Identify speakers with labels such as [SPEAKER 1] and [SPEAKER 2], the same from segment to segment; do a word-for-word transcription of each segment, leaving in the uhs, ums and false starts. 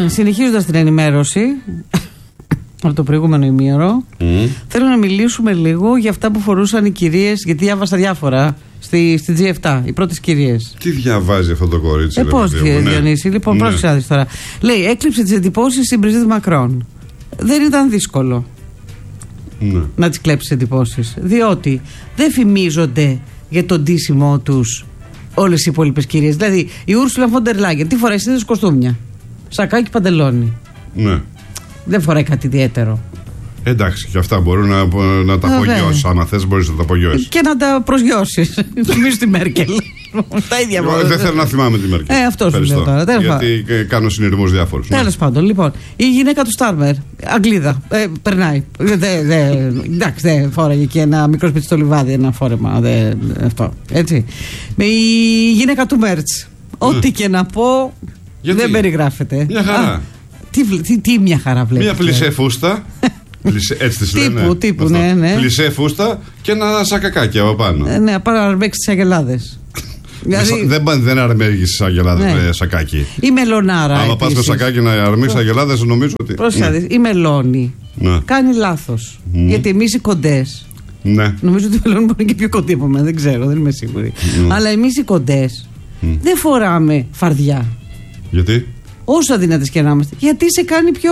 [SPEAKER 1] Συνεχίζοντας την ενημέρωση από το προηγούμενο ημίωρο, mm. θέλω να μιλήσουμε λίγο για αυτά που φορούσαν οι κυρίες, γιατί διάβασα διάφορα στη, στη τζι επτά, οι πρώτες κυρίες.
[SPEAKER 2] Τι διαβάζει αυτό το κορίτσι,
[SPEAKER 1] ε, πώς, ναι. Διονύση, λοιπόν, ναι. Πρόσεξε να δεις τώρα. Λέει, έκλειψε τις εντυπώσεις στην Μπριζίτ Μακρόν. Δεν ήταν δύσκολο ναι. να τις κλέψει τις εντυπώσεις, διότι δεν φημίζονται για τον ντύσιμό τους όλες οι υπόλοιπες κυρίες. Δηλαδή, η Ούρσουλα φον ντερ Λάιεν, τι φοράει, συνήθως κοστούμια. Σακάκι, παντελόνι.
[SPEAKER 2] Ναι. Δεν
[SPEAKER 1] φοράει κάτι ιδιαίτερο.
[SPEAKER 2] Εντάξει, και αυτά μπορούν να, να τα απογειώσεις. Αν θες, μπορείς να τα απογειώσεις.
[SPEAKER 1] Και να τα προσγειώσεις. Θυμίζεις τη Μέρκελ. Τα ίδια μπορούν.
[SPEAKER 2] Δεν θέλω να θυμάμαι τη Μέρκελ.
[SPEAKER 1] Ε, αυτό σου λέω τώρα.
[SPEAKER 2] Γιατί κάνω συνειρμούς διάφορους.
[SPEAKER 1] Τέλος πάντων, λοιπόν, η γυναίκα του Στάρμερ, Αγγλίδα, ε, περνάει. Εντάξει, δεν φόραγε και ένα μικρό σπίτι στο λιβάδι, ένα φόρεμα. Αυτό. Έτσι. Η γυναίκα του Μέρτς, ό,τι και να πω, δεν περιγράφεται.
[SPEAKER 2] Μια χαρά.
[SPEAKER 1] Τι, τι, τι μια χαρά βλέπεις.
[SPEAKER 2] Μια πλισέ φούστα. Πλισέ, έτσι τις λένε.
[SPEAKER 1] Τύπου, τύπου, ναι, ναι.
[SPEAKER 2] Πλισέ φούστα και ένα σακακάκι από πάνω.
[SPEAKER 1] Ε, ναι, πάρω να αρμέξεις τις αγελάδες.
[SPEAKER 2] Δηλαδή... Δεν, δεν αρμέγεις τις αγελάδες ναι. με σακάκι.
[SPEAKER 1] Η μελονάρα.
[SPEAKER 2] Άμα πας με σακάκι να αρμέξεις αγελάδες, νομίζω ότι.
[SPEAKER 1] Πρόσεχε, ναι. Η μελώνη ναι. κάνει λάθος. Mm. Γιατί εμείς οι κοντές.
[SPEAKER 2] Ναι.
[SPEAKER 1] Νομίζω ότι η μελώνη μπορεί και πιο κοντή από μένα, δεν ξέρω, δεν είμαι σίγουρη. Mm. Αλλά εμείς οι κοντές mm. δεν φοράμε φαρδιά.
[SPEAKER 2] Γιατί?
[SPEAKER 1] Όσο αδύνατες και να είμαστε. Γιατί σε κάνει πιο.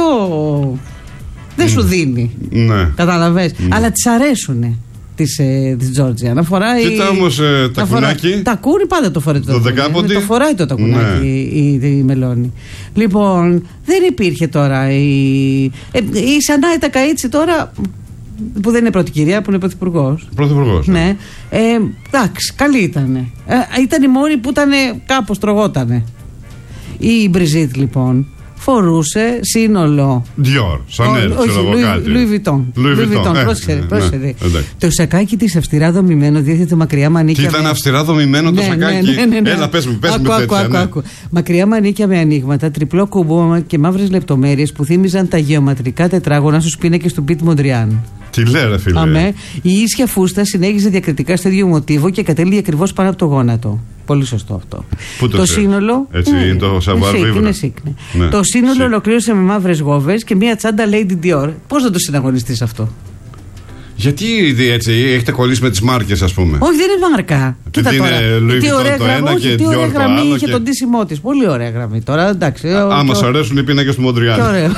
[SPEAKER 1] Δεν σου δίνει.
[SPEAKER 2] Ναι.
[SPEAKER 1] Καταλαβες. Ναι. Αλλά της αρέσουνε της, ε, της Τζόρτζια. Να φοράει.
[SPEAKER 2] Κοίτα όμως ε, τα κουνάκι.
[SPEAKER 1] Τα κούρι πάντα το φοράει το,
[SPEAKER 2] το δεκάποντι.
[SPEAKER 1] Το φοράει το τακουνάκι ναι. η, η, η Μελώνη. Λοιπόν, δεν υπήρχε τώρα η. Ε, η Σανάη Τακαΐτσι τώρα. Που δεν είναι πρώτη κυρία, που είναι πρωθυπουργός.
[SPEAKER 2] Πρωθυπουργός.
[SPEAKER 1] Ναι. ναι. Ε, εντάξει, καλή ήταν. Ε, ήταν η μόνη που ήταν κάπως τρογότανε. Η Μπριζίτ λοιπόν φορούσε σύνολο.
[SPEAKER 2] Dior, Chanel, ξέρω εγώ κάτι.
[SPEAKER 1] Louis Vuitton. Louis Vuitton, πρόσεχε. Το σακάκι της αυστηρά δομημένο διέθετε μακριά μανίκια.
[SPEAKER 2] Τι ήταν αυστηρά δομημένο το σακάκι. Έλα, πες μου, πες μου τέτοια.
[SPEAKER 1] Μακριά μανίκια με ανοίγματα, τριπλό κουμπό και μαύρες λεπτομέρειες που θύμιζαν τα γεωματρικά τετράγωνα στους πίνακες του Πιτ Μοντριάν.
[SPEAKER 2] Τι λέει, ρε φίλε.
[SPEAKER 1] Αμέ, η ίσια φούστα συνέχιζε διακριτικά στο ίδιο μοτίβο και κατέληγε ακριβώς πάνω από το γόνατο. Πολύ σωστό αυτό.
[SPEAKER 2] Πού το,
[SPEAKER 1] το σύνολο.
[SPEAKER 2] Έτσι είναι το σαβάρ βίβρα.
[SPEAKER 1] Ναι. Το σύνολο Σίκ. Ολοκλήρωσε με μαύρες γόβες και μία τσάντα Lady Dior. Πώς να το συναγωνιστείς αυτό?
[SPEAKER 2] Γιατί έτσι έχετε κολλήσει με τις μάρκες, ας πούμε?
[SPEAKER 1] Όχι, δεν είναι μάρκα. Κοίτα τώρα.
[SPEAKER 2] Τι ωραία γραμμή,
[SPEAKER 1] όχι, τι ωραία γραμμή είχε και... τον ντύσιμό της. Πολύ ωραία γραμμή τώρα, εντάξει.
[SPEAKER 2] Άμα σου αρέσουν οι πίνακες του Μοντριάν.
[SPEAKER 1] Και ωραίο.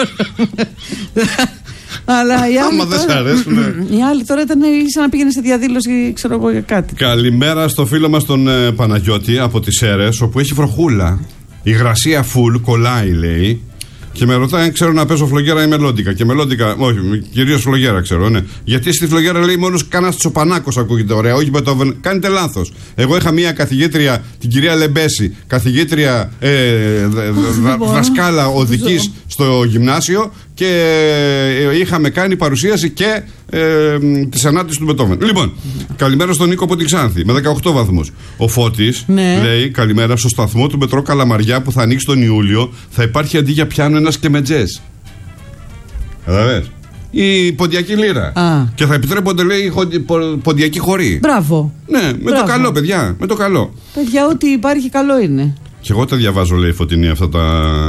[SPEAKER 1] Αλλά οι άλλοι,
[SPEAKER 2] άμα δεν σ' αρέσουν.
[SPEAKER 1] Οι άλλοι τώρα ήταν σαν να πήγαινε σε διαδήλωση, ξέρω εγώ, για κάτι.
[SPEAKER 2] Καλημέρα στο φίλο μας τον ε, Παναγιώτη από τις Σέρρες, όπου έχει βροχούλα. Η υγρασία full, κολλάει λέει. Και με ρωτάει αν ξέρω να παίζω φλογέρα ή μελόντικα. Και μελόντικα, όχι, κυρίως φλογέρα ξέρω, ναι. Γιατί στη φλογέρα λέει μόνο κανένα Τσοπανάκος ακούγεται ωραία, όχι Μπετόβεν. Κάνετε λάθος. Εγώ είχα μία καθηγήτρια, την κυρία Λεμπέση, καθηγήτρια ε, δα, δασκάλα οδικής στο γυμνάσιο και ε, είχαμε κάνει παρουσίαση και ε, της ανάτησης του Μπετόβεν. Λοιπόν, καλημέρα στον Νίκο από την Ξάνθη με δεκαοκτώ βαθμούς. Ο Φώτης ναι. λέει καλημέρα στο σταθμό του μετρό Καλαμαριά που θα ανοίξει τον Ιούλιο. Θα υπάρχει αντί για πιάνο ένας και μετζές. Καταλαβες. Η ποντιακή λίρα. Α. Και θα επιτρέπονται, λέει, ποντιακή χωρί.
[SPEAKER 1] Μπράβο.
[SPEAKER 2] Ναι, με Μπράβο. το καλό, παιδιά. Με το καλό.
[SPEAKER 1] Παιδιά, ό,τι υπάρχει καλό είναι.
[SPEAKER 2] Και εγώ τα διαβάζω, λέει η Φωτεινή, αυτά τα.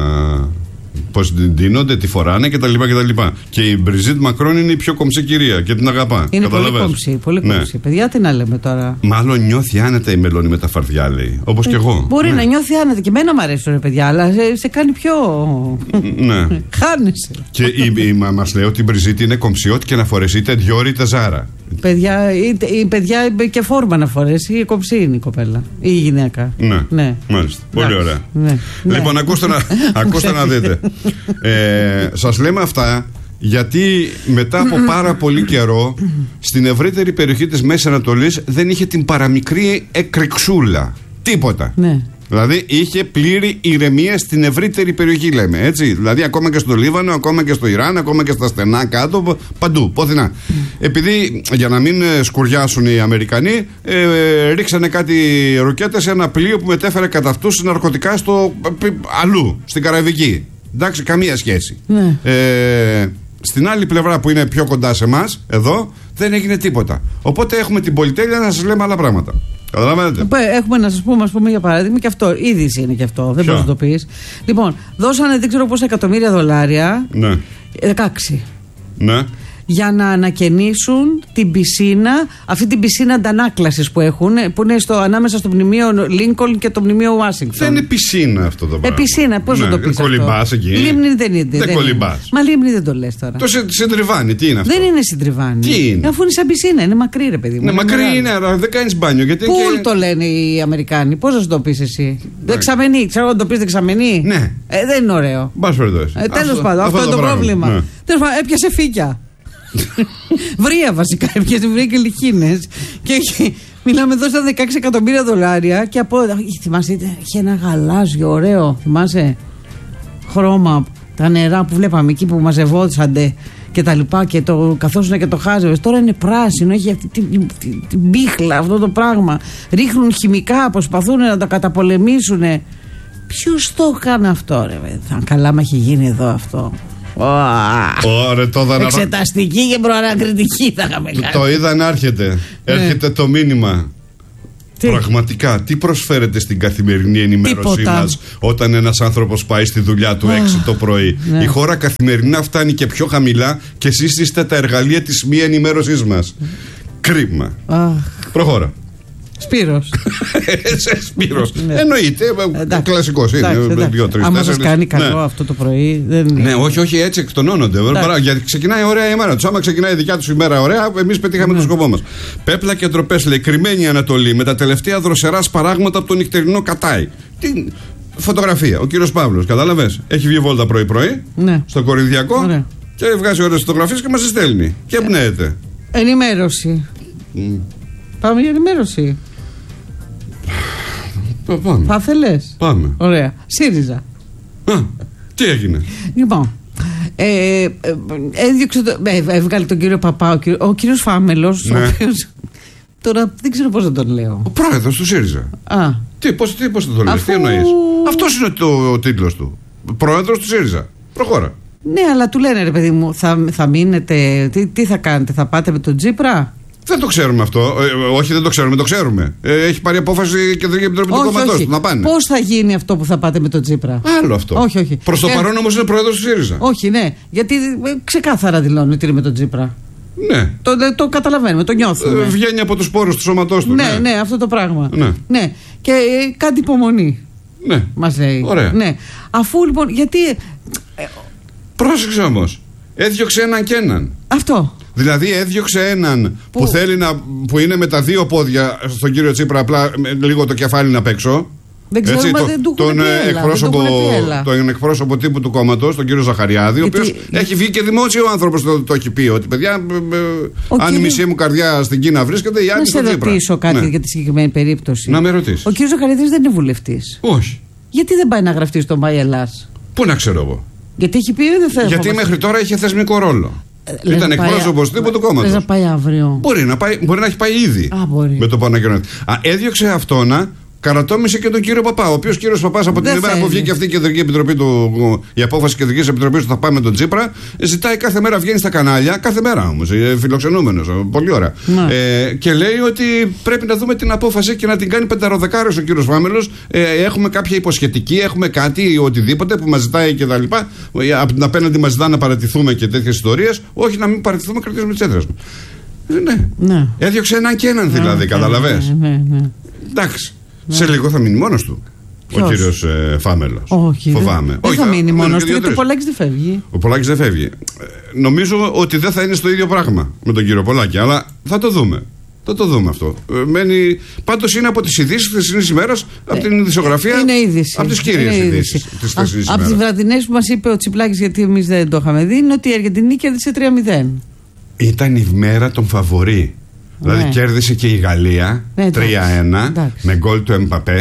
[SPEAKER 2] Πώς την ντύνονται, τη φοράνε κτλ. Και, και η Μπριζίτ Μακρόν είναι η πιο κομψή κυρία και την αγαπά. Είναι
[SPEAKER 1] πολύ κομψή, πολύ κομψή. Ναι. Παιδιά, τι να λέμε τώρα.
[SPEAKER 2] Μάλλον νιώθει άνετα η Μελώνη με τα φαρδιά, λέει. Όπως ε, και εγώ.
[SPEAKER 1] Μπορεί
[SPEAKER 2] ναι.
[SPEAKER 1] να νιώθει άνετα. Και εμένα μου αρέσει, ρε παιδιά, αλλά σε, σε κάνει πιο.
[SPEAKER 2] Ναι.
[SPEAKER 1] Χάνεσαι.
[SPEAKER 2] Και η, η, μας λέει ότι η Μπριζίτ είναι κομψή, ό,τι και να φορέσει, είτε Dior είτε Zara.
[SPEAKER 1] Παιδιά, η, η παιδιά και φόρμα να φορέσει, η κομψή είναι η κοπέλα. Ή η γυναίκα.
[SPEAKER 2] Ναι. ναι. Μάλιστα. Πολύ ωραία. Ναι. Λοιπόν, ακούστε να, ακούστε να δείτε. Ε, σας λέμε αυτά γιατί μετά από πάρα πολύ καιρό στην ευρύτερη περιοχή της Μέσης Ανατολής δεν είχε την παραμικρή εκρηξούλα. Τίποτα. Ναι. Δηλαδή είχε πλήρη ηρεμία στην ευρύτερη περιοχή, λέμε. Έτσι. Δηλαδή ακόμα και στο Λίβανο, ακόμα και στο Ιράν, ακόμα και στα στενά κάτω, παντού, πόθηνα. Mm. Επειδή για να μην σκουριάσουν οι Αμερικανοί, ε, ρίξανε κάτι ροκέτες σε ένα πλοίο που μετέφερε κατά αυτούς ναρκωτικά στο αλλού, στην Καραϊβική. Εντάξει, καμία σχέση. Mm. Ε, στην άλλη πλευρά που είναι πιο κοντά σε εμάς, εδώ, δεν έγινε τίποτα. Οπότε έχουμε την πολυτέλεια να σας λέμε άλλα πράγματα. Καταλαβαίνετε.
[SPEAKER 1] Έχουμε να σας πούμε, ας πούμε, για παράδειγμα, και αυτό. Είδηση είναι και αυτό. Δεν μπορείς να το πεις. Λοιπόν, δώσανε δεν ξέρω πόσα εκατομμύρια δολάρια.
[SPEAKER 2] Ναι.
[SPEAKER 1] δεκαέξι.
[SPEAKER 2] Ναι.
[SPEAKER 1] Για να ανακαινήσουν την πισίνα, αυτή την πισίνα αντανάκλασης που έχουν, που είναι στο, ανάμεσα στο μνημείο Λίνκολν και το μνημείο Ουάσιγκτον.
[SPEAKER 2] Δεν είναι πισίνα αυτό το πράγμα.
[SPEAKER 1] Ε, πισίνα, πώς
[SPEAKER 2] ναι,
[SPEAKER 1] να το πεις αυτό.
[SPEAKER 2] Κολυμπάς εκεί.
[SPEAKER 1] Λίμνη δεν είναι.
[SPEAKER 2] Δεν κολυμπάς.
[SPEAKER 1] Μα λίμνη δεν το λες τώρα.
[SPEAKER 2] Το συντριβάνι, τι είναι αυτό.
[SPEAKER 1] Δεν είναι συντριβάνι.
[SPEAKER 2] Τι είναι.
[SPEAKER 1] Αφού είναι σαν πισίνα, είναι μακρύ ρε παιδί μου.
[SPEAKER 2] Ναι, μακρύ είναι, αλλά δεν κάνεις μπάνιο. Γιατί
[SPEAKER 1] Πουλ
[SPEAKER 2] και...
[SPEAKER 1] το λένε οι Αμερικάνοι. Πώς να σου το πεις εσύ. Δεξαμενή, ξέρω να το πεις δεξαμενή.
[SPEAKER 2] Ναι.
[SPEAKER 1] Ε, δεν είναι ωραίο.
[SPEAKER 2] Ε,
[SPEAKER 1] τέλος πάντων, αυτό είναι το πρόβλημα. Ναι. Τέλος πάντων, έπιασε φύκια. Βρία βασικά, έπιασε βρία και λιχίνες. Και μιλάμε εδώ στα δεκαέξι εκατομμύρια δολάρια. Και από. Θυμάσαι, είχε ένα γαλάζιο ωραίο. Θυμάσαι. Χρώμα. Τα νερά που βλέπαμε εκεί που μαζευόντουσαν και τα λοιπά. Και το καθόσουν και το χάζευες. Τώρα είναι πράσινο. Έχει αυτή την τη, τη, τη μπίχλα αυτό το πράγμα. Ρίχνουν χημικά, προσπαθούν να το καταπολεμήσουν. Ποιος το έκανε αυτό, ρε. Θα καλά, μα έχει γίνει εδώ αυτό.
[SPEAKER 2] Ωραία, τώρα
[SPEAKER 1] εξεταστική και προανακριτική θα είχαμε κάνει.
[SPEAKER 2] Το είδα να έρχεται. Έρχεται το μήνυμα. Τι? Πραγματικά, τι προσφέρεται στην καθημερινή ενημέρωσή μας όταν ένας άνθρωπος πάει στη δουλειά του έξι το πρωί. Ναι. Η χώρα καθημερινά φτάνει και πιο χαμηλά και εσείς είστε τα εργαλεία της μη ενημέρωσής μας. Κρίμα. Προχώρα.
[SPEAKER 1] Σπύρος.
[SPEAKER 2] Σπύρος. Εννοείται. Κλασικός είναι.
[SPEAKER 1] Άμα σας κάνει καλό αυτό το πρωί.
[SPEAKER 2] Ναι, όχι, όχι, έτσι εκτονώνονται. Γιατί ξεκινάει ωραία η ημέρα τους. Άμα ξεκινάει η δικιά τους ημέρα ωραία, εμείς πετύχαμε τον σκοπό μας. Πέπλα και ντροπές, λέει, κρυμμένη Ανατολή με τα τελευταία δροσερά σπαράγματα από το νυχτερινό Κατάι. Τι φωτογραφία. Ο κύριος Παύλος, κατάλαβες. Έχει βγει βόλτα πρωί-πρωί στο Κορινθιακό και βγάζει ωραίες φωτογραφίες και μας τις στέλνει. Και εμπνέεται.
[SPEAKER 1] Ενημέρωση. Πάμε για ενημέρωση.
[SPEAKER 2] Πάμε.
[SPEAKER 1] Θα θέλες.
[SPEAKER 2] Πάμε.
[SPEAKER 1] Ωραία. ΣΥΡΙΖΑ.
[SPEAKER 2] Α, τι έγινε.
[SPEAKER 1] Λοιπόν, ε, ε, έδιωξε το, ε, έβγαλε τον κύριο Παπά, ο, κύριο, ο κύριος Φάμελος, ναι. Ο οποίος, τώρα δεν ξέρω πώς να τον λέω.
[SPEAKER 2] Ο πρόεδρος του ΣΥΡΙΖΑ.
[SPEAKER 1] Α.
[SPEAKER 2] Τι, πώς, τι, πώς θα τον λες,
[SPEAKER 1] Αφού...
[SPEAKER 2] τι εννοείς. Αυτός είναι το, ο τίτλος του. Πρόεδρος του ΣΥΡΙΖΑ. Προχώρα.
[SPEAKER 1] Ναι, αλλά του λένε, ρε παιδί μου, θα, θα μείνετε, τι, τι θα κάνετε, θα πάτε με τον Τσίπρα.
[SPEAKER 2] Δεν το ξέρουμε αυτό. Ε, όχι, δεν το ξέρουμε, το ξέρουμε. Ε, έχει πάρει απόφαση η Κεντρική Επιτροπή του Κόμματος του να πάνε.
[SPEAKER 1] Πώς θα γίνει αυτό που θα πάτε με τον Τσίπρα.
[SPEAKER 2] Άλλο αυτό.
[SPEAKER 1] Όχι, όχι.
[SPEAKER 2] Προς το ε, παρόν όμως είναι πρόεδρος του ΣΥΡΙΖΑ.
[SPEAKER 1] Όχι, ναι. Γιατί ξεκάθαρα δηλώνει ότι είναι με τον Τσίπρα.
[SPEAKER 2] Ναι.
[SPEAKER 1] Το, το, το καταλαβαίνουμε, το νιώθουμε.
[SPEAKER 2] Ε, βγαίνει από τους πόρους του σώματός του.
[SPEAKER 1] Ναι, ναι, ναι, αυτό το πράγμα.
[SPEAKER 2] Ναι.
[SPEAKER 1] Ναι. Και ε, κάτι υπομονή.
[SPEAKER 2] Ναι.
[SPEAKER 1] Μας λέει.
[SPEAKER 2] Ωραία.
[SPEAKER 1] Ναι. Αφού λοιπόν, γιατί. Ε,
[SPEAKER 2] πρόσεξε όμως. Έδιωξε έναν και έναν.
[SPEAKER 1] Αυτό.
[SPEAKER 2] Δηλαδή έδιωξε έναν που, που, θέλει να, που είναι με τα δύο πόδια στον κύριο Τσίπρα, απλά λίγο το κεφάλι να παίξω.
[SPEAKER 1] Δεν ξέρω, έτσι, το, δεν του
[SPEAKER 2] τον, εκπρόσωπο, τον εκπρόσωπο τύπου του κόμματος, τον κύριο Ζαχαριάδη, ο οποίος γιατί... έχει βγει και δημόσιο άνθρωπος το, το έχει πει ότι παιδιά, ο αν κύριο... η μισή μου καρδιά στην Κίνα βρίσκεται, η άλλη στον Τσίπρα. Να σε ρωτήσω
[SPEAKER 1] κάτι
[SPEAKER 2] ναι.
[SPEAKER 1] για τη συγκεκριμένη περίπτωση.
[SPEAKER 2] Να με ρωτήσεις.
[SPEAKER 1] Ο κύριος Ζαχαριάδης δεν είναι βουλευτής.
[SPEAKER 2] Όχι.
[SPEAKER 1] Γιατί δεν πάει να γραφτεί στο Μάι Ελλάς.
[SPEAKER 2] Πού να ξέρω εγώ.
[SPEAKER 1] Γιατί έχει πει δεν θέλω.
[SPEAKER 2] Γιατί μέχρι τώρα είχε θεσμικό ρόλο. Ε, ήταν εκπρόσωπος τύπου του κόμματος.
[SPEAKER 1] Να πάει αύριο.
[SPEAKER 2] Μπορεί να, πάει, μπορεί να έχει πάει ήδη.
[SPEAKER 1] Α, μπορεί.
[SPEAKER 2] Με το που ανακοινώθηκε. Έδιωξε αυτόνα, καρατόμησε και τον κύριο Παπά. Ο οποίος κύριος Παπάς από την δεν ημέρα που βγήκε αυτή η Κεντρική Επιτροπή του, η απόφαση Κεντρικής Επιτροπής του θα πάμε με τον Τσίπρα, ζητάει κάθε μέρα, βγαίνει στα κανάλια, κάθε μέρα όμως, φιλοξενούμενος. Πολύ ωραία. Ε, και λέει ότι πρέπει να δούμε την απόφαση και να την κάνει πενταροδεκάριος ο κύριος Φάμελος. Ε, έχουμε κάποια υποσχετική, έχουμε κάτι, οτιδήποτε που μας ζητάει κτλ. Από την απέναντι μας ζητά να παρατηθούμε και τέτοιες ιστορίες. Όχι να μην παρατηθούμε, κρατήσουμε τις έδρες μου. Ε, ναι. ναι. Έδιωξε έναν και έναν δηλαδή, καταλαβες.
[SPEAKER 1] Ναι, ναι, ναι.
[SPEAKER 2] Εντάξει. Ναι. Σε λίγο θα μείνει μόνος του. Ποιος? Ο κύριος ε, Φάμελος.
[SPEAKER 1] Όχι.
[SPEAKER 2] Φοβάμαι.
[SPEAKER 1] Δεν, δεν θα μείνει μόνος του, γιατί ο Πολάκης δεν φεύγει.
[SPEAKER 2] Ο Πολάκης δεν φεύγει. Ε, νομίζω ότι δεν θα είναι στο ίδιο πράγμα με τον κύριο Πολάκη, αλλά θα το δούμε. Θα το δούμε αυτό. Ε, μένει... Πάντως είναι από τις ειδήσεις της χθεσινής ημέρας, από την ειδησιογραφία.
[SPEAKER 1] Είναι είδηση.
[SPEAKER 2] Από τις κύριες ειδήσεις της χθεσινής ημέρας.
[SPEAKER 1] Από τις βραδινές που μας είπε ο Τσιπλάκης, γιατί εμείς δεν το είχαμε δει, είναι ότι η Αργεντινή κέρδισε τρία μηδέν.
[SPEAKER 2] Ήταν η μέρα των φαβορί. Δηλαδή ναι. Κέρδισε και η Γαλλία ναι, τρία ένα με γκολ του Εμπαπέ.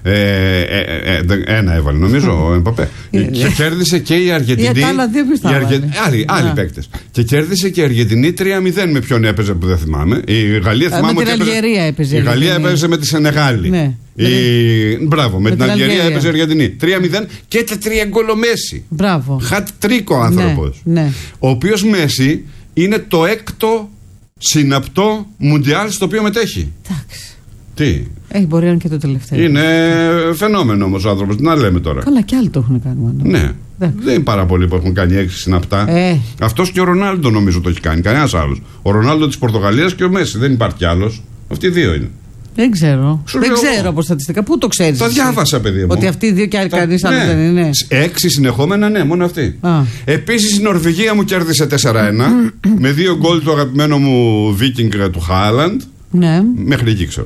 [SPEAKER 2] Ε, ε, ε, ε, ένα έβαλε, νομίζω, ο Εμπαπέ. Και κέρδισε και η Αργεντινή.
[SPEAKER 1] Για τα άλλα δύο ποιος τα έβαλε.
[SPEAKER 2] Άλλοι, άλλοι παίκτες. Και κέρδισε και η Αργεντινή τρία μηδέν με ποιον έπαιζε που δεν θυμάμαι. Η Γαλλία θυμάμαι
[SPEAKER 1] ότι έπαιζε.
[SPEAKER 2] Η Γαλλία έπαιζε με τη Σενεγάλη.
[SPEAKER 1] Ναι.
[SPEAKER 2] Η... Μπράβο, με, με την, την Αλγερία, Αλγερία έπαιζε η Αργεντινή. τρία μηδέν και τα τρία γκολ ο Μέση.
[SPEAKER 1] Μπράβο.
[SPEAKER 2] Χατ τρίκο άνθρωπος.
[SPEAKER 1] Ναι, ναι.
[SPEAKER 2] Ο οποίος Μέση είναι το έκτο συναπτό μουντιάλ στο οποίο μετέχει.
[SPEAKER 1] Εντάξει.
[SPEAKER 2] Τι.
[SPEAKER 1] Έχει μπορεί να είναι και το τελευταίο.
[SPEAKER 2] Είναι φαινόμενο όμως ο άνθρωπος. Τι να λέμε τώρα.
[SPEAKER 1] Καλά, και άλλοι το έχουν κάνει. Μάνα.
[SPEAKER 2] Ναι. Δεν είναι πάρα πολλοί που έχουν κάνει έξι συναπτά.
[SPEAKER 1] Ε.
[SPEAKER 2] Αυτός και ο Ρονάλντο νομίζω το έχει κάνει. Κανένας άλλος. Ο Ρονάλντο της Πορτογαλίας και ο Μέση. Δεν υπάρχει κι άλλος. Αυτοί οι δύο είναι.
[SPEAKER 1] Δεν ξέρω.
[SPEAKER 2] Σου
[SPEAKER 1] δεν
[SPEAKER 2] λέω
[SPEAKER 1] ξέρω από στατιστικά. Πού το ξέρεις?
[SPEAKER 2] Τα διάβασα, παιδί μου.
[SPEAKER 1] Ότι αυτοί οι δύο και άλλοι κανείς άλλος δεν είναι.
[SPEAKER 2] Έξι συνεχόμενα, ναι, μόνο αυτοί. Επίσης η Νορβηγία μου κέρδισε τέσσερα ένα με δύο γκολ του αγαπημένου μου Βίκινγκ του Χάλαντ.
[SPEAKER 1] Ναι.
[SPEAKER 2] Μέχρι εκεί ξέρω.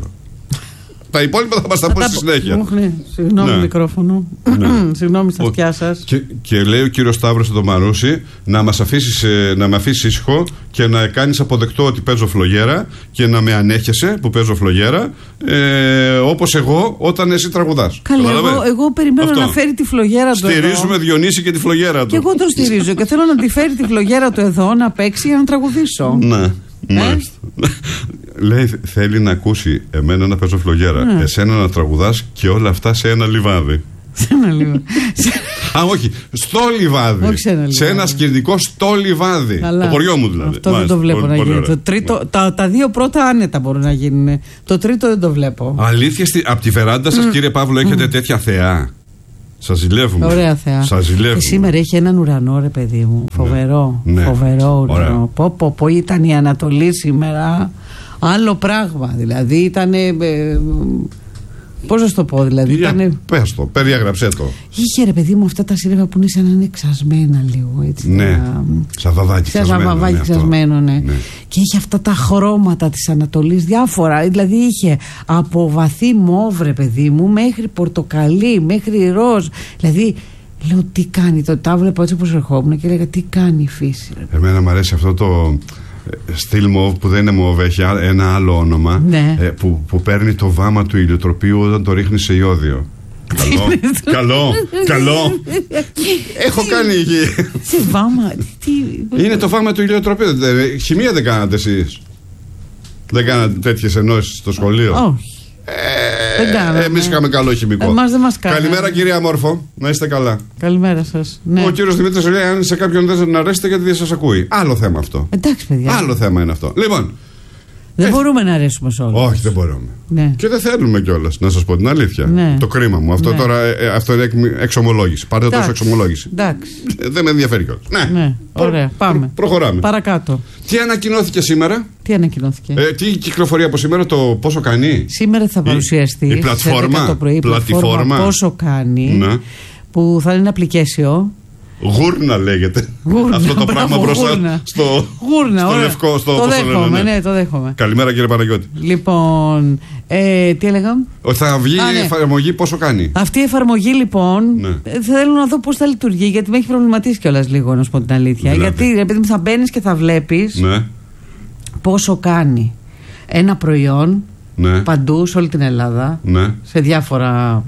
[SPEAKER 2] Τα υπόλοιπα θα μας τα πω στη συνέχεια.
[SPEAKER 1] Συγγνώμη, ναι. Μικρόφωνο. Ναι. Συγγνώμη στα αυτιά σας.
[SPEAKER 2] Και, και λέει ο κύριος Σταύρος στο Μαρούσι να, μας αφήσεις, να με αφήσεις ήσυχο και να κάνεις αποδεκτό ότι παίζω φλογέρα και να με ανέχεσαι που παίζω φλογέρα, ε, όπως εγώ όταν εσύ τραγουδάς.
[SPEAKER 1] Καλά, εγώ, εγώ περιμένω αυτό. Να φέρει τη φλογέρα του.
[SPEAKER 2] Στηρίζουμε
[SPEAKER 1] εδώ.
[SPEAKER 2] Διονύση και τη φλογέρα του.
[SPEAKER 1] Και εγώ τον στηρίζω και θέλω να τη φέρει τη φλογέρα του εδώ να παίξει για να τραγουδήσω.
[SPEAKER 2] Ναι. Μάλιστα. Λέει θέλει να ακούσει εμένα να παίζω φλογέρα, ναι. Εσένα να τραγουδάς και όλα αυτά σε ένα λιβάδι.
[SPEAKER 1] Σε ένα λιβάδι.
[SPEAKER 2] Α, όχι, στο λιβάδι.
[SPEAKER 1] Όχι σε, ένα λιβάδι.
[SPEAKER 2] Σε ένα σκηνικό στο λιβάδι.
[SPEAKER 1] Καλά.
[SPEAKER 2] Το χωριό μου δηλαδή.
[SPEAKER 1] Αυτό Μάλιστα. Δεν το βλέπω πολύ, να γίνει. Το τρίτο, τα, τα δύο πρώτα άνετα μπορούν να γίνουν. Το τρίτο δεν το βλέπω. Αλήθεια, από τη βεράντα σας, mm. κύριε Παύλο, έχετε mm. τέτοια θεά. Σας ζηλεύουμε. Ωραία θεά.
[SPEAKER 2] Σας ζηλεύουμε.
[SPEAKER 1] Και σήμερα έχει έναν ουρανό, ρε παιδί μου. Φοβερό. Ναι. Φοβερό ουρανό. Πω, πω, πω, ήταν η Ανατολή σήμερα. Άλλο πράγμα. Δηλαδή ήταν. Ε, ε, πώς να το πω, δηλαδή.
[SPEAKER 2] Για,
[SPEAKER 1] ήτανε...
[SPEAKER 2] Πες το, περιέγραψέ το.
[SPEAKER 1] Είχε ρε παιδί μου αυτά τα σύννεφα που είναι σαν να είναι ξασμένα λίγο. Έτσι,
[SPEAKER 2] ναι.
[SPEAKER 1] Τα...
[SPEAKER 2] Σαν βαβάκι ξασμένο.
[SPEAKER 1] Σαν βαβάκι ναι, ξασμένο, ναι. ναι. Και είχε αυτά τα χρώματα της Ανατολής διάφορα. Δηλαδή είχε από βαθύ μόβ, ρε παιδί μου, μέχρι πορτοκαλί, μέχρι ροζ. Δηλαδή. Λέω τι κάνει, το τα βλέπω έτσι όπως ερχόμουν και έλεγα τι κάνει η φύση. Ρε.
[SPEAKER 2] Εμένα μου αρέσει αυτό το στυλ μοβ που δεν είναι μοβ, έχει ένα άλλο όνομα,
[SPEAKER 1] ναι.
[SPEAKER 2] ε, που, που παίρνει το βάμα του ηλιοτροπείου όταν το ρίχνει σε ιόδιο. Καλό, καλό, καλό. Έχω κάνει γη.
[SPEAKER 1] Σε βάμα, τι...
[SPEAKER 2] Είναι το βάμα του ηλιοτροπείου. Χημεία δεν κάνατε εσείς? Δεν κάνατε τέτοιες ενώσεις στο σχολείο?
[SPEAKER 1] Όχι.
[SPEAKER 2] Ε, Εμείς είχαμε καλό χημικό.
[SPEAKER 1] Εμάς δεν μας κάνει.
[SPEAKER 2] Καλημέρα κυρία Μόρφο, να είστε καλά.
[SPEAKER 1] Καλημέρα σας. Ναι.
[SPEAKER 2] Ο κύριος Δημήτρης λέει: αν σε κάποιον δεν αρέσετε, γιατί δεν σας ακούει. Άλλο θέμα αυτό.
[SPEAKER 1] Εντάξει, παιδιά.
[SPEAKER 2] Άλλο θέμα είναι αυτό. Λοιπόν.
[SPEAKER 1] Δεν ε, μπορούμε να αρέσουμε σε όλους.
[SPEAKER 2] Όχι, δεν μπορούμε.
[SPEAKER 1] Ναι.
[SPEAKER 2] Και δεν θέλουμε κιόλας, να σας πω την αλήθεια.
[SPEAKER 1] Ναι.
[SPEAKER 2] Το κρίμα μου. Αυτό
[SPEAKER 1] ναι.
[SPEAKER 2] τώρα ε, αυτό είναι εξομολόγηση. Πάρτε τόσο εξομολόγηση.
[SPEAKER 1] Εντάξει.
[SPEAKER 2] Ε, δεν με ενδιαφέρει κιόλας. Ναι.
[SPEAKER 1] ναι. Ωραία, πάμε.
[SPEAKER 2] Προ, προχωράμε.
[SPEAKER 1] Παρακάτω.
[SPEAKER 2] Τι ανακοινώθηκε σήμερα?
[SPEAKER 1] Τι ανακοινώθηκε?
[SPEAKER 2] Ε, τι κυκλοφορεί από σήμερα, το πόσο κάνει?
[SPEAKER 1] Σήμερα θα παρουσιαστεί.
[SPEAKER 2] Η, η πλατφόρμα.
[SPEAKER 1] Το πρωί, η πλατφόρμα πόσο κάνει.
[SPEAKER 2] Ναι.
[SPEAKER 1] Που θα είναι application.
[SPEAKER 2] Γούρνα λέγεται.
[SPEAKER 1] Γούρνα,
[SPEAKER 2] αυτό το
[SPEAKER 1] μπράβο,
[SPEAKER 2] πράγμα μπροστά
[SPEAKER 1] γούρνα.
[SPEAKER 2] στο,
[SPEAKER 1] γούρνα,
[SPEAKER 2] στο
[SPEAKER 1] ωραία.
[SPEAKER 2] λευκό. Στο,
[SPEAKER 1] το δέχομαι, ναι, το δέχομαι.
[SPEAKER 2] Καλημέρα κύριε Παναγιώτη.
[SPEAKER 1] Λοιπόν, ε, τι έλεγα?
[SPEAKER 2] Ότι θα βγει
[SPEAKER 1] Α, ναι.
[SPEAKER 2] η εφαρμογή πόσο κάνει.
[SPEAKER 1] Αυτή η εφαρμογή λοιπόν, ναι. θέλω να δω πώς θα λειτουργεί, γιατί με έχει προβληματίσει κιόλας λίγο, να σου πω την αλήθεια. Δηλαδή. Γιατί επειδή θα μπαίνεις και θα βλέπεις
[SPEAKER 2] ναι.
[SPEAKER 1] πόσο κάνει ένα προϊόν
[SPEAKER 2] ναι.
[SPEAKER 1] παντού σε όλη την Ελλάδα,
[SPEAKER 2] ναι.
[SPEAKER 1] σε διάφορα...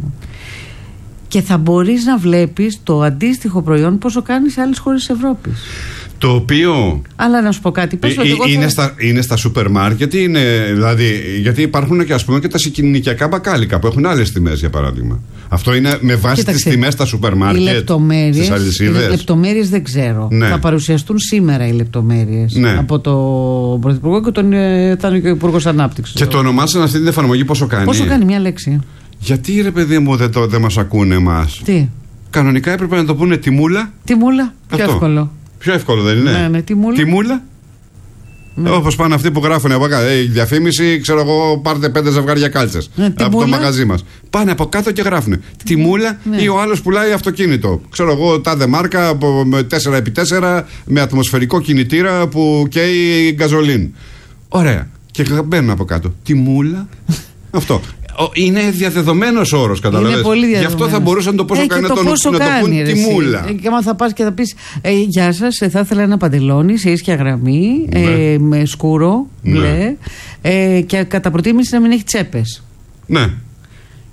[SPEAKER 1] Και θα μπορείς να βλέπεις το αντίστοιχο προϊόν πόσο κάνει σε άλλες χώρες της Ευρώπης.
[SPEAKER 2] Το οποίο.
[SPEAKER 1] Αλλά να σου πω κάτι. Πες
[SPEAKER 2] ε, ε, είναι, θα... στα, είναι στα σούπερ μάρκετ, είναι, δηλαδή, γιατί υπάρχουν και, ας πούμε, και τα συνοικιακά μπακάλικα που έχουν άλλες τιμές, για παράδειγμα. Αυτό είναι με βάση τις τιμές στα σούπερ μάρκετ. Στις αλυσίδες.
[SPEAKER 1] Οι λεπτομέρειες δεν ξέρω. Ναι. Θα παρουσιαστούν σήμερα οι λεπτομέρειες ναι. από τον Πρωθυπουργό και τον θα είναι και ο Υπουργός Ανάπτυξης.
[SPEAKER 2] Και το ονομάσαν αυτή την εφαρμογή πόσο κάνει.
[SPEAKER 1] Πόσο κάνει, μια λέξη.
[SPEAKER 2] Γιατί ρε παιδί μου δεν, δεν μας ακούνε εμάς?
[SPEAKER 1] Τι?
[SPEAKER 2] Κανονικά έπρεπε να το πούνε τιμούλα.
[SPEAKER 1] Τιμούλα, πιο
[SPEAKER 2] αυτό.
[SPEAKER 1] εύκολο.
[SPEAKER 2] Πιο εύκολο δεν είναι?
[SPEAKER 1] Ναι, ναι, τιμούλα.
[SPEAKER 2] Τιμούλα. Ναι. Όπως πάνε αυτοί που γράφουν από κάτω. Ε, διαφήμιση, ξέρω εγώ, πάρτε πέντε ζευγάρια κάλτσες ναι, από το μαγαζί μας. Πάνε από κάτω και γράφουν τιμούλα ναι. ή ο άλλος πουλάει αυτοκίνητο. Ξέρω εγώ, τάδε μάρκα με τέσσερα επί τέσσερα με ατμοσφαιρικό κινητήρα που καίει γκαζολίν. Ωραία. Και μπαίνουν από κάτω. Τιμούλα. Αυτό. Είναι διαδεδομένος όρος, καταλαβαίνεις. Γι' αυτό θα μπορούσαν το πόσο ε, κάνει να το, το, να το πούν τιμούλα.
[SPEAKER 1] Ε, και άμα θα πας και θα πεις ε, γεια σας, ε, θα ήθελα ένα παντελόνι σε ίσια γραμμή, ναι. ε, με σκούρο, μπλε, ναι. ε, και κατά προτίμηση να μην έχει τσέπες.
[SPEAKER 2] Ναι.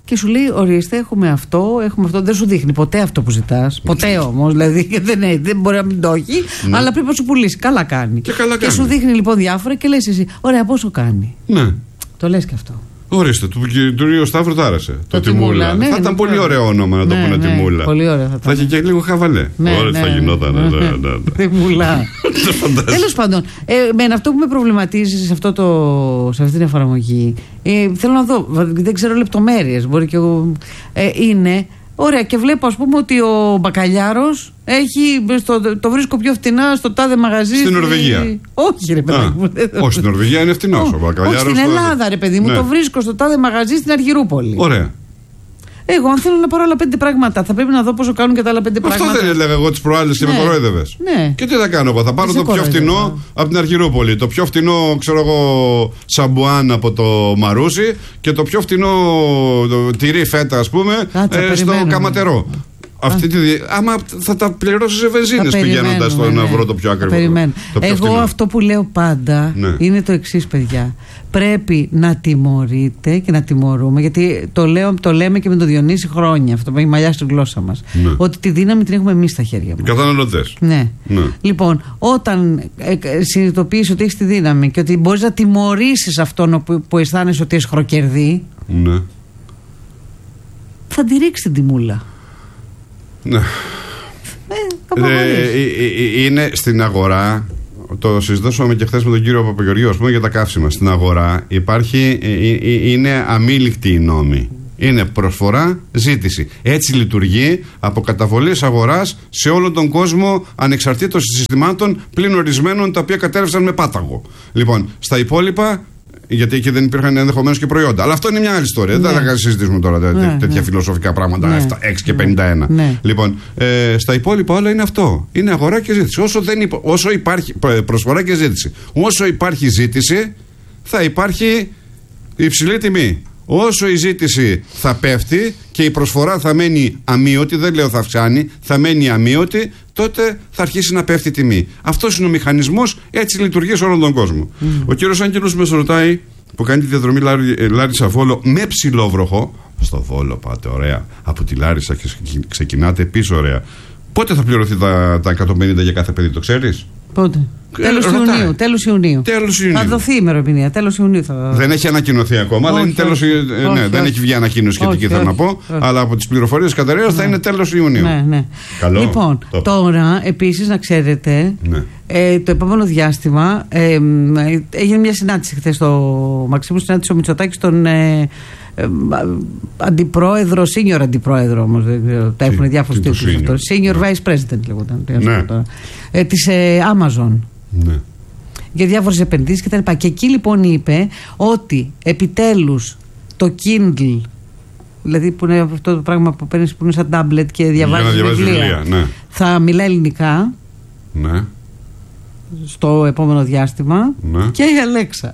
[SPEAKER 1] Και σου λέει: ορίστε, έχουμε αυτό, έχουμε αυτό. Δεν σου δείχνει ποτέ αυτό που ζητάς. Ποτέ όμως. Δηλαδή δεν, δεν μπορεί να μην το έχει, ναι. Αλλά πρέπει να σου πουλήσει. Καλά κάνει.
[SPEAKER 2] Και, καλά
[SPEAKER 1] και
[SPEAKER 2] κάνει.
[SPEAKER 1] σου δείχνει λοιπόν διάφορα και λες εσύ: ωραία, πόσο κάνει.
[SPEAKER 2] Ναι.
[SPEAKER 1] Το λες και αυτό.
[SPEAKER 2] Ορίστε, του κύριο Σταύρου το άρεσε. Το, το Τιμούλα. Ναι, θα ήταν ναι, πολύ ναι. ωραίο όνομα να ναι, το πούνε ναι, Τιμούλα.
[SPEAKER 1] Πολύ ωραίο θα,
[SPEAKER 2] θα είχε και λίγο χαβαλέ.
[SPEAKER 1] Ναι,
[SPEAKER 2] Ωραία, ναι, θα γινόταν. Ναι, ναι, ναι, ναι.
[SPEAKER 1] Τιμούλα. Τέλος πάντων, ε, με αυτό που με προβληματίζει σε, αυτό το, σε αυτή την εφαρμογή, ε, θέλω να δω, δεν ξέρω λεπτομέρειες. Μπορεί και εγώ. Ε, είναι. Ωραία, και βλέπω ας πούμε ότι ο μπακαλιάρος έχει, στο, το βρίσκω πιο φτηνά στο τάδε μαγαζί.
[SPEAKER 2] Στην Νορβηγία.
[SPEAKER 1] Όχι, ρε παιδί μου.
[SPEAKER 2] Όχι, στην Νορβηγία είναι φτηνός ο μπακαλιάρος.
[SPEAKER 1] Όχι, στην Ελλάδα, ρε παιδί μου, ναι. Το βρίσκω στο τάδε μαγαζί στην Αργυρούπολη.
[SPEAKER 2] Ωραία.
[SPEAKER 1] Εγώ, αν θέλω να πάρω άλλα πέντε πράγματα, θα πρέπει να δω πόσο κάνουν και τα άλλα πέντε
[SPEAKER 2] αυτό
[SPEAKER 1] πράγματα.
[SPEAKER 2] Αυτό δεν έλεγα εγώ τις προάλλες και
[SPEAKER 1] ναι.
[SPEAKER 2] με κορόιδευες.
[SPEAKER 1] Ναι.
[SPEAKER 2] Και τι θα κάνω εγώ, θα πάρω το πιο φτηνό από την Αργυρούπολη, το πιο φτηνό, ξέρω εγώ, σαμπουάν από το Μαρούσι και το πιο φτηνό το, τυρί φέτα, ας πούμε, Κάτσα, ε, στο Καματερό. Αυτή τη, άμα θα τα πληρώσει σε βενζίνες πηγαίνοντας στο ναι. να βρω το πιο ακριβό. Το πιο
[SPEAKER 1] Εγώ
[SPEAKER 2] φτηνό.
[SPEAKER 1] Αυτό που λέω πάντα ναι. είναι το εξής, παιδιά. Πρέπει να τιμωρείτε και να τιμωρούμε, γιατί το, λέω, το λέμε και με τον Διονύση χρόνια. Αυτό που έχει μαλλιάσει τη γλώσσα μας. Ναι. Ότι τη δύναμη την έχουμε εμείς στα χέρια μας.
[SPEAKER 2] Καταναλωτές.
[SPEAKER 1] Ναι. ναι. Λοιπόν, όταν ε, ε, συνειδητοποιείς ότι έχεις τη δύναμη και ότι μπορείς να τιμωρήσεις αυτόν που, που αισθάνεσαι ότι έχει χροκερδί,
[SPEAKER 2] ναι.
[SPEAKER 1] θα τη ρίξει την τιμούλα.
[SPEAKER 2] Ναι. Ε, ε, ε, είναι στην αγορά. Το συζητούσαμε και χθες με τον κύριο Παπαγεωργίου, ας πούμε, για τα καύσιμα. Στην αγορά υπάρχει, ε, ε, είναι αμήλικτη η νόμη. Είναι προσφορά, ζήτηση. Έτσι λειτουργεί από καταβολής αγοράς σε όλο τον κόσμο, ανεξαρτήτως συστημάτων πλην ορισμένων, τα οποία κατέρευσαν με πάταγο. Λοιπόν, στα υπόλοιπα. Γιατί εκεί δεν υπήρχαν ενδεχομένως και προϊόντα. Αλλά αυτό είναι μια άλλη ιστορία. Ναι. Δεν θα συζητήσουμε τώρα τέ, ναι, τέτοια ναι. φιλοσοφικά πράγματα. Ναι. έξι και πενήντα ένα. Ναι. Λοιπόν, ε, στα υπόλοιπα όλα είναι αυτό. Είναι αγορά και ζήτηση. Όσο, δεν υπο, όσο υπάρχει προσφορά και ζήτηση, όσο υπάρχει ζήτηση, θα υπάρχει υψηλή τιμή. Όσο η ζήτηση θα πέφτει και η προσφορά θα μένει αμείωτη, δεν λέω θα αυξάνει, θα μένει αμείωτη, τότε θα αρχίσει να πέφτει η τιμή. Αυτός είναι ο μηχανισμός, έτσι λειτουργεί σε όλον τον κόσμο. Mm. Ο κύριος Άγγελος με ρωτάει, που κάνει τη διαδρομή Λάρισα Βόλο με ψηλόβροχο. Στο Βόλο πάτε, ωραία. Από τη Λάρισα και ξεκινάτε πίσω, ωραία. Πότε θα πληρωθεί τα, τα εκατόν πενήντα για κάθε παιδί, το ξέρεις?
[SPEAKER 1] Πότε? Τέλος Ιουνίου, τέλος Ιουνίου.
[SPEAKER 2] Τέλος Ιουνίου.
[SPEAKER 1] Θα δοθεί η ημερομηνία. Τέλος Ιουνίου θα...
[SPEAKER 2] Δεν έχει ανακοινωθεί ακόμα, αλλά είναι τέλος, όχι, ναι, όχι, δεν όχι. έχει βγει ανακοίνωση σχετική, όχι, θέλω όχι, να πω. Όχι. Αλλά από τις πληροφορίες της Κατερέας ναι. θα είναι τέλος Ιουνίου.
[SPEAKER 1] Ναι, ναι.
[SPEAKER 2] Καλό.
[SPEAKER 1] Λοιπόν, το. τώρα επίσης να ξέρετε, ναι. ε, το επόμενο διάστημα ε, έγινε μια συνάντηση χθες στο Μαξίμου, συνάντησε ο Μητσοτάκης τον. Ε, Ε, αντιπρόεδρο, senior αντιπρόεδρο όμως, τα έχουν διάφορους τίτλους αυτό. Senior ναι. Vice President λέγονταν. Ναι. Ε, της ε, Amazon.
[SPEAKER 2] Ναι.
[SPEAKER 1] Για διάφορες επενδύσεις και τα λοιπά. Και εκεί λοιπόν είπε ότι επιτέλους το Kindle, δηλαδή που είναι αυτό το πράγμα που παίρνεις που είναι σαν tablet και διαβάζεις βιβλία, βιβλία ναι. θα μιλά ελληνικά
[SPEAKER 2] ναι.
[SPEAKER 1] στο επόμενο διάστημα
[SPEAKER 2] ναι.
[SPEAKER 1] και η Αλέξα.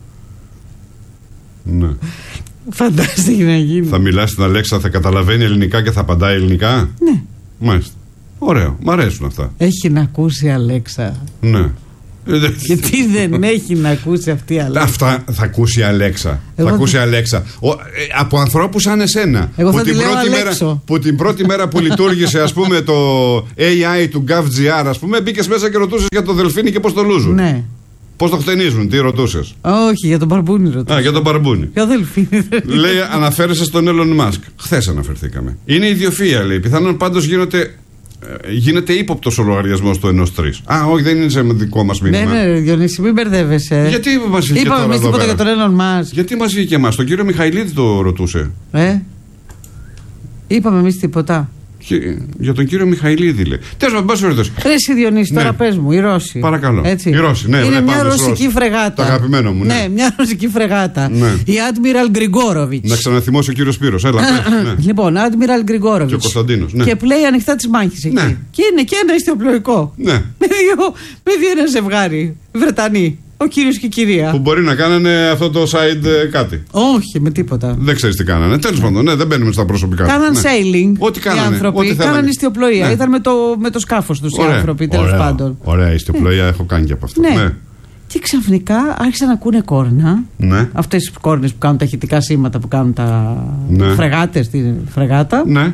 [SPEAKER 2] Ναι.
[SPEAKER 1] Φαντάστηκε να γίνει.
[SPEAKER 2] Θα μιλά στην Αλέξα, θα καταλαβαίνει ελληνικά και θα απαντάει ελληνικά.
[SPEAKER 1] Ναι.
[SPEAKER 2] Μάλιστα. Ωραίο. Μ' αρέσουν αυτά.
[SPEAKER 1] Έχει να ακούσει η Αλέξα.
[SPEAKER 2] Ναι.
[SPEAKER 1] Γιατί δεν έχει να ακούσει αυτή η Αλέξα.
[SPEAKER 2] Αυτά θα ακούσει η Αλέξα. Εγώ θα ακούσει η Αλέξα. Ο, ε, από ανθρώπους σαν εσένα.
[SPEAKER 1] Εγώ
[SPEAKER 2] που,
[SPEAKER 1] θα
[SPEAKER 2] την
[SPEAKER 1] τη
[SPEAKER 2] πρώτη μέρα, που την πρώτη μέρα που λειτουργήσε, ας πούμε, το έι άι του GovGR, ας πούμε, μπήκες μέσα και ρωτούσες για το Δελφίνι και πώς το λούζουν. Ναι. Πώς το χτενίζουν, τι ρωτούσες?
[SPEAKER 1] Όχι, για τον Μπαρμπούνι ρωτούσα.
[SPEAKER 2] Α, για τον Μπαρμπούνι.
[SPEAKER 1] Για Δελφίνι.
[SPEAKER 2] Λέει, αναφέρεσαι στον Elon Musk. Χθες αναφερθήκαμε. Είναι ιδιοφυΐα, λέει. Πιθανόν πάντως γίνεται, γίνεται ύποπτος ο λογαριασμός του ενός τρεις. Α, όχι, δεν είναι σε δικό μας μήνυμα.
[SPEAKER 1] Ναι, ναι, Διονύση, μην μπερδεύεσαι.
[SPEAKER 2] Γιατί μας βγήκε
[SPEAKER 1] Είπαμε εμείς τίποτα για τον Elon Musk.
[SPEAKER 2] Γιατί μας βγήκε εμάς, τον κύριο Μιχαηλίδη το ρωτούσε.
[SPEAKER 1] Ε, είπαμε εμείς τίποτα.
[SPEAKER 2] Για τον κύριο Μιχαηλίδη, λέει. Τέλος πάντων, πάση περιπτώσει.
[SPEAKER 1] Ρε εσύ Διονύση, τώρα
[SPEAKER 2] ναι.
[SPEAKER 1] πες μου, η Ρώση.
[SPEAKER 2] Παρακαλώ.
[SPEAKER 1] Έτσι.
[SPEAKER 2] Η Ρώση, ναι,
[SPEAKER 1] είναι
[SPEAKER 2] ναι,
[SPEAKER 1] μια ρωσική φρεγάτα.
[SPEAKER 2] Το αγαπημένο μου, ναι.
[SPEAKER 1] Ναι, μια ρωσική φρεγάτα.
[SPEAKER 2] Ναι.
[SPEAKER 1] Η Admiral Γκριγκόροβιτς.
[SPEAKER 2] Να ξαναθυμώσει ο κύριος Σπύρος, έλα. ναι.
[SPEAKER 1] Λοιπόν, Admiral Γκριγκόροβιτς.
[SPEAKER 2] Και ο Κωνσταντίνος. Ναι.
[SPEAKER 1] Και πλέει ανοιχτά τις μάχες εκεί.
[SPEAKER 2] Ναι.
[SPEAKER 1] Και είναι και ένα ιστιοπλοϊκό.
[SPEAKER 2] Ναι.
[SPEAKER 1] Με δύο, με δύο ένα ζευγάρι Βρετανοί. Ο κύριος και η κυρία.
[SPEAKER 2] Που μπορεί να κάνανε αυτό το side ε, κάτι.
[SPEAKER 1] Όχι, με τίποτα.
[SPEAKER 2] Δεν ξέρεις τι κάνανε. Τέλος πάντων, ναι, δεν μπαίνουμε στα προσωπικά.
[SPEAKER 1] Κάναν
[SPEAKER 2] ναι.
[SPEAKER 1] sailing.
[SPEAKER 2] Ό,τι κάνανε.
[SPEAKER 1] Οι άνθρωποι. Κάναν ιστιοπλοεία. Ναι. Ήταν με το, με το σκάφος τους οι άνθρωποι, τέλος πάντων.
[SPEAKER 2] Ωραία, ιστιοπλοεία έχω κάνει και από αυτό.
[SPEAKER 1] Ναι. ναι. Και ξαφνικά άρχισαν να ακούνε κόρνα.
[SPEAKER 2] Ναι.
[SPEAKER 1] Αυτές τις κόρνες που κάνουν τα ηχητικά σήματα που κάνουν τα
[SPEAKER 2] ναι.
[SPEAKER 1] φρεγάτες, τη φρεγάτα.
[SPEAKER 2] Ναι.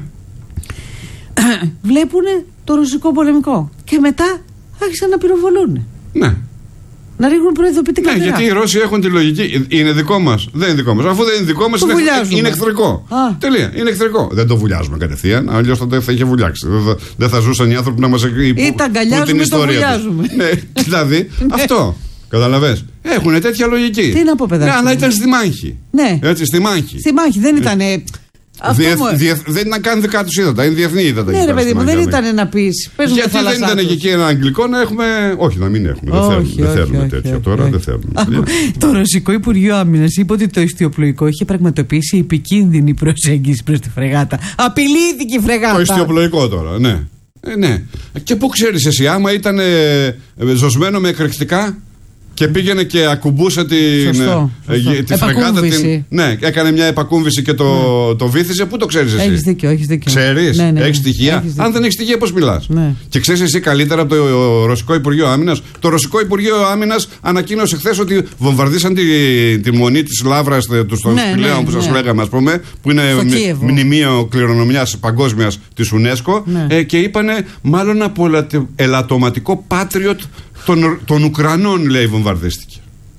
[SPEAKER 1] Βλέπουνε το ρωσικό πολεμικό. Και μετά άρχισαν να πυροβολούν.
[SPEAKER 2] Ναι.
[SPEAKER 1] Να ρίχνουν προειδοποιητικά.
[SPEAKER 2] Ναι, γιατί οι Ρώσοι έχουν τη λογική. Είναι δικό μας. Δεν είναι δικό μας. Αφού δεν είναι δικό μας, είναι, είναι εχθρικό. Α. Τελεία. Είναι εχθρικό. Δεν το βουλιάζουμε κατευθείαν. Αλλιώς τότε θα είχε βουλιάξει. Δεν θα, δεν θα ζούσαν οι άνθρωποι να μας εκπληρώσουν.
[SPEAKER 1] Ή τα αγκαλιάζουμε ή το βουλιάζουμε.
[SPEAKER 2] Ναι, δηλαδή αυτό. Καταλαβες. Έχουν τέτοια λογική.
[SPEAKER 1] Τι να πω, παιδάκι.
[SPEAKER 2] Ναι, αλλά ήταν στη μάχη.
[SPEAKER 1] Ναι.
[SPEAKER 2] Έτσι, στη μάχη.
[SPEAKER 1] Στη μάχη δεν ήταν.
[SPEAKER 2] Διεθ, μου... διεθ, δεν ήταν καν δικά του ύδατα, είναι διεθνή ύδατα.
[SPEAKER 1] Ναι, ρε παιδί μου, δεν ήταν να πει.
[SPEAKER 2] Γιατί δεν ήταν και εκεί ένα αγγλικό να έχουμε. Όχι, να μην έχουμε. Όχι, δεν θέλουμε, δεν θέλουμε όχι, τέτοια όχι, τώρα. Όχι. Δεν θέλουμε.
[SPEAKER 1] Το Ρωσικό Υπουργείο Άμυνας είπε ότι το ιστιοπλοϊκό είχε πραγματοποιήσει επικίνδυνη προσέγγιση προς τη φρεγάτα. Απειλήθηκε η φρεγάτα. Το
[SPEAKER 2] ιστιοπλοϊκό τώρα, ναι. Ε, ναι. Και πού ξέρεις εσύ, άμα ήταν ε, ζωσμένο με εκρηκτικά. Και πήγαινε και ακουμπούσε την,
[SPEAKER 1] σωστό, σωστό.
[SPEAKER 2] Ε, τη φρεγάτα. Την, ναι, έκανε μια επακούμβηση και το, ναι. το βύθιζε. Πού το ξέρεις εσύ?
[SPEAKER 1] Έχεις δίκιο, έχεις δίκιο.
[SPEAKER 2] Ξέρεις,
[SPEAKER 1] ναι, ναι,
[SPEAKER 2] έχεις στοιχεία.
[SPEAKER 1] Έχεις
[SPEAKER 2] Αν δεν έχεις στοιχεία, πώς μιλάς?
[SPEAKER 1] Ναι.
[SPEAKER 2] Και ξέρεις εσύ καλύτερα από το Ρωσικό Υπουργείο Άμυνας. Το Ρωσικό Υπουργείο Άμυνας ανακοίνωσε χθες ότι βομβαρδίσαν τη, τη μονή της Λαύρας του στον ναι, Σπηλαίων ναι, που σας ναι. λέγαμε, ας πούμε, που είναι μνημείο κληρονομιάς παγκόσμιας της UNESCO. Ναι. Ε, και είπανε μάλλον από ελαττωματικό Patriot των, των Ουκρανών, λέει, βομβαρδίστηκε.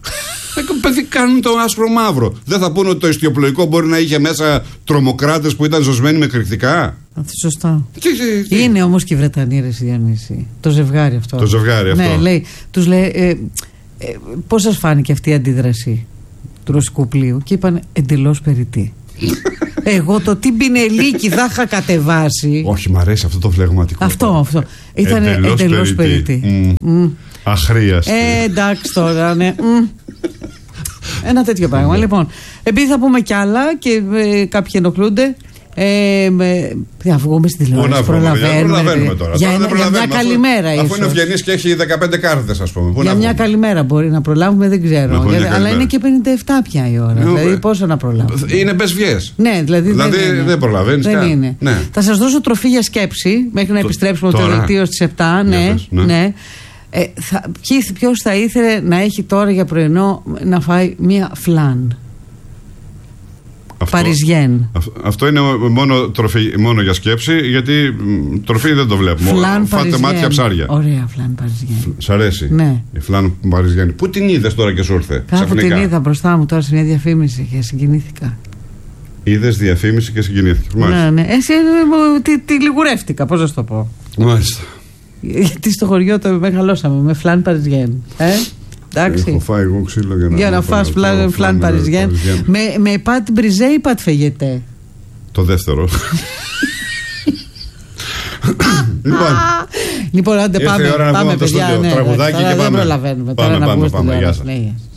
[SPEAKER 2] Παιδί, κάνουν το άσπρο μαύρο. Δεν θα πούνε ότι το ιστιοπλοϊκό μπορεί να είχε μέσα τρομοκράτες που ήταν ζωσμένοι με εκρηκτικά?
[SPEAKER 1] Σωστά. Τι, τι, τι. Είναι όμως και οι Βρετανοί, ρε Διονύση. Το ζευγάρι αυτό.
[SPEAKER 2] Το ζευγάρι αυτό.
[SPEAKER 1] Ναι, λέει, τους λέει, ε, ε, πώς σας φάνηκε αυτή η αντίδραση του ρωσικού πλοίου? Και είπαν εντελώς περιττή. Εγώ το τι πινελίκι θα είχα κατεβάσει.
[SPEAKER 2] Όχι, μ' αρέσει αυτό το φλεγματικό.
[SPEAKER 1] Αυτό, αυτό. Ήταν εντελώς περιττή.
[SPEAKER 2] Mm. Mm. Αχρίαστη.
[SPEAKER 1] Ε, εντάξει τώρα, ναι. Mm. Ένα τέτοιο πράγμα. Mm. Λοιπόν, επειδή θα πούμε κι άλλα και ε, κάποιοι ενοχλούνται. Ε, θα βγούμε στην τηλεόραση.
[SPEAKER 2] Προλαβαίνουμε, προλαβαίνουμε τώρα.
[SPEAKER 1] Για,
[SPEAKER 2] τώρα
[SPEAKER 1] ένα, για μια καλημέρα,
[SPEAKER 2] αφού,
[SPEAKER 1] ίσως.
[SPEAKER 2] αφού είναι ευγενής και έχει δεκαπέντε κάρτες, ας πούμε.
[SPEAKER 1] Για μια καλημέρα μπορεί να προλάβουμε, δεν ξέρω. Για, αλλά είναι και πενήντα επτά πια η ώρα. Ναι, δηλαδή, πόσο να προλάβουμε.
[SPEAKER 2] Είναι μπεσβιές.
[SPEAKER 1] Ναι, δηλαδή,
[SPEAKER 2] δηλαδή δεν, είναι. δεν προλαβαίνεις.
[SPEAKER 1] Δεν είναι. Ναι. Θα σας δώσω τροφή για σκέψη μέχρι να το, επιστρέψουμε από το δελτίο στις επτά. Ναι, ναι. ναι. Ε, ποιος θα ήθελε να έχει τώρα για πρωινό να φάει μια φλάν? Παριζιέν.
[SPEAKER 2] Αυτό, αυτό είναι μόνο, τροφή, μόνο για σκέψη, γιατί μ, τροφή δεν το βλέπουμε.
[SPEAKER 1] Φλάν
[SPEAKER 2] Φάτε
[SPEAKER 1] Παριζιέν.
[SPEAKER 2] Μάτια ψάρια.
[SPEAKER 1] Ωραία, φλάν Παριζιέν.
[SPEAKER 2] Σ' αρέσει?
[SPEAKER 1] Ναι.
[SPEAKER 2] Η φλάν Παριζιέν. Πού την είδες τώρα και σου ήρθε?
[SPEAKER 1] Κάπου την είδα μπροστά μου τώρα σε μια διαφήμιση και συγκινήθηκα.
[SPEAKER 2] Είδες διαφήμιση και συγκινήθηκες?
[SPEAKER 1] Ναι, ναι. Εσύ τη, τη λιγουρεύτηκα, πώς να σου το πω.
[SPEAKER 2] Μάλιστα.
[SPEAKER 1] Γιατί στο χωριό το μεγαλώσαμε με φλάν Παριζιέν. Ε? Εντάξει.
[SPEAKER 2] Έχω φάει εγώ ξύλο για να,
[SPEAKER 1] για να φας φλάν, φλάν Παριζιέν. Με, με πατ μπριζέ ή πατ φεγετέ?
[SPEAKER 2] Το δεύτερο.
[SPEAKER 1] Λοιπόν, λοιπόν, άντε πάμε, πάμε παιδιά. Ναι, τραγουδάκι και πάμε. Δεν προλαβαίνουμε τώρα να βγούμε στη τηλεόραση.